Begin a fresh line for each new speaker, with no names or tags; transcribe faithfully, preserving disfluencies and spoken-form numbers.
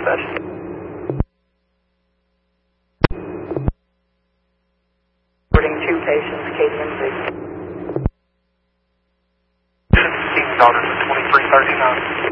dispatch. Reporting two patients, case in six.
fifteen daughters at twenty-three thirty-nine.